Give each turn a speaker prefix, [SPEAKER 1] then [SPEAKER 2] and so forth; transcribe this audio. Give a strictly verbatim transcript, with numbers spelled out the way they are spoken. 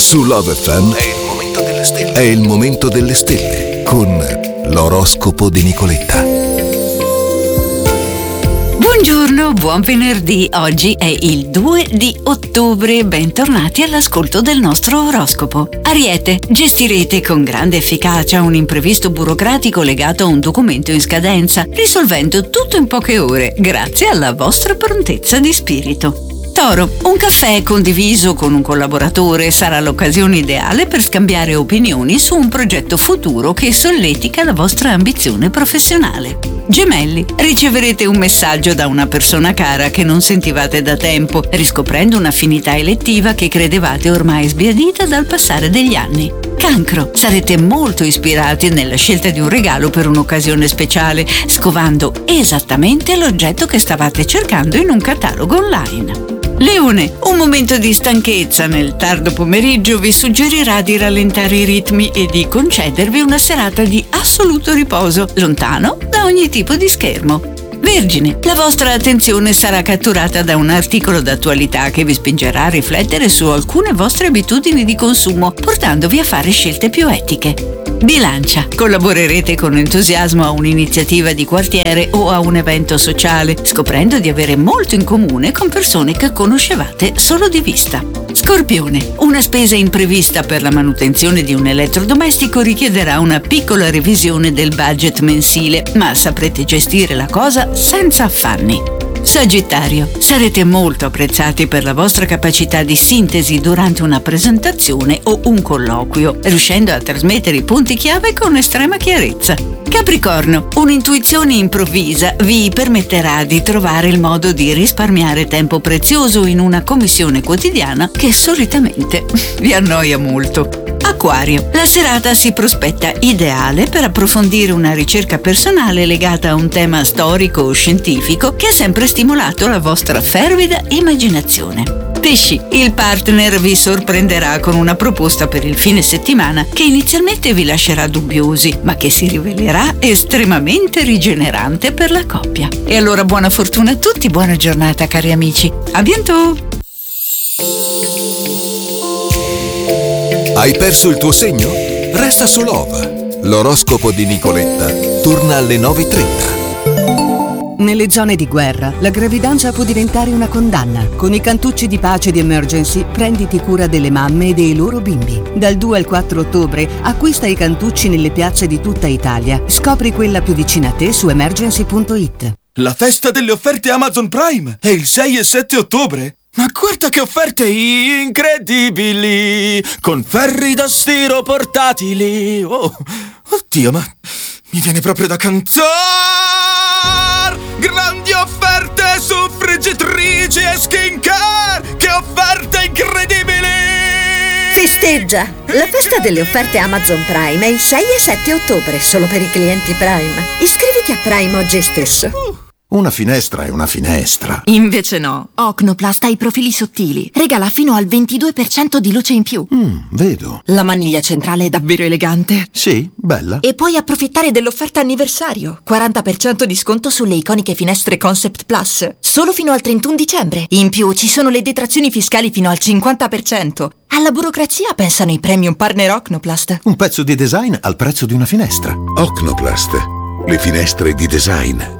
[SPEAKER 1] Su Love F M è il momento delle stelle. È il momento delle stelle con l'oroscopo di Nicoletta.
[SPEAKER 2] Buongiorno, buon venerdì. Oggi è il due di ottobre. Bentornati all'ascolto del nostro oroscopo. Ariete, gestirete con grande efficacia un imprevisto burocratico legato a un documento in scadenza, risolvendo tutto in poche ore, grazie alla vostra prontezza di spirito. Toro, un caffè condiviso con un collaboratore sarà l'occasione ideale per scambiare opinioni su un progetto futuro che solletica la vostra ambizione professionale. Gemelli, riceverete un messaggio da una persona cara che non sentivate da tempo, riscoprendo un'affinità elettiva che credevate ormai sbiadita dal passare degli anni. Cancro, sarete molto ispirati nella scelta di un regalo per un'occasione speciale, scovando esattamente l'oggetto che stavate cercando in un catalogo online. Leone, un momento di stanchezza nel tardo pomeriggio vi suggerirà di rallentare i ritmi e di concedervi una serata di assoluto riposo, lontano da ogni tipo di schermo. Vergine, la vostra attenzione sarà catturata da un articolo d'attualità che vi spingerà a riflettere su alcune vostre abitudini di consumo, portandovi a fare scelte più etiche. Bilancia, collaborerete con entusiasmo a un'iniziativa di quartiere o a un evento sociale, scoprendo di avere molto in comune con persone che conoscevate solo di vista. Scorpione, una spesa imprevista per la manutenzione di un elettrodomestico richiederà una piccola revisione del budget mensile, ma saprete gestire la cosa senza affanni. Sagittario, sarete molto apprezzati per la vostra capacità di sintesi durante una presentazione o un colloquio, riuscendo a trasmettere i punti chiave con estrema chiarezza. Capricorno, un'intuizione improvvisa vi permetterà di trovare il modo di risparmiare tempo prezioso in una commissione quotidiana che solitamente vi annoia molto. Acquario, la serata si prospetta ideale per approfondire una ricerca personale legata a un tema storico o scientifico che ha sempre stimolato la vostra fervida immaginazione. Pesci, il partner vi sorprenderà con una proposta per il fine settimana che inizialmente vi lascerà dubbiosi, ma che si rivelerà estremamente rigenerante per la coppia. E allora buona fortuna a tutti, buona giornata cari amici. A bientôt!
[SPEAKER 1] Hai perso il tuo segno? Resta su Love. L'oroscopo di Nicoletta torna alle nove e trenta.
[SPEAKER 3] Nelle zone di guerra, la gravidanza può diventare una condanna. Con i cantucci di pace di Emergency, prenditi cura delle mamme e dei loro bimbi. Dal due al quattro ottobre, acquista i cantucci nelle piazze di tutta Italia. Scopri quella più vicina a te su emergency punto it.
[SPEAKER 4] La festa delle offerte Amazon Prime è il sei e sette ottobre. Ma guarda che offerte incredibili! Con ferri da stiro portatili. Oh, oddio, ma mi viene proprio da cantare! Grandi offerte su friggitrici e skincare! Che offerte incredibili!
[SPEAKER 5] Festeggia! La festa delle offerte Amazon Prime è il sei e sette ottobre, solo per i clienti Prime. Iscriviti a Prime oggi stesso.
[SPEAKER 4] Uh.
[SPEAKER 6] Una finestra è una finestra.
[SPEAKER 7] Invece no. Ocnoplast ha i profili sottili. Regala fino al ventidue per cento di luce in più.
[SPEAKER 6] Mm, vedo.
[SPEAKER 7] La maniglia centrale è davvero elegante.
[SPEAKER 6] Sì, bella.
[SPEAKER 7] E puoi approfittare dell'offerta anniversario. quaranta per cento di sconto sulle iconiche finestre Concept Plus. Solo fino al trentuno dicembre. In più ci sono le detrazioni fiscali fino al cinquanta per cento. Alla burocrazia pensano i premium partner Ocnoplast.
[SPEAKER 6] Un pezzo di design al prezzo di una finestra.
[SPEAKER 1] Ocnoplast, le finestre di design.